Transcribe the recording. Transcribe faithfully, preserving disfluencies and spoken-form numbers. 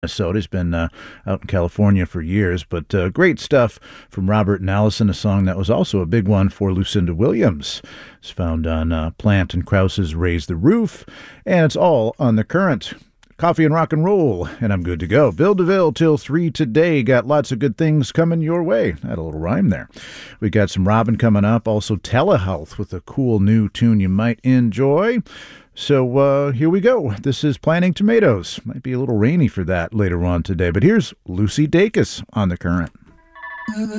Minnesota. He's been uh, out in California for years, but uh, great stuff from Robert and Allison, a song that was also a big one for Lucinda Williams. It's found on uh, Plant and Krause's Raise the Roof, and it's all on The Current. Coffee and rock and roll, and I'm good to go. Bill DeVille till three today. Got lots of good things coming your way. Had a little rhyme there. We got some Robin coming up. Also Telehealth with a cool new tune you might enjoy. So uh, here we go. This is Planting Tomatoes. Might be a little rainy for that later on today, but here's Lucy Dacus on The Current.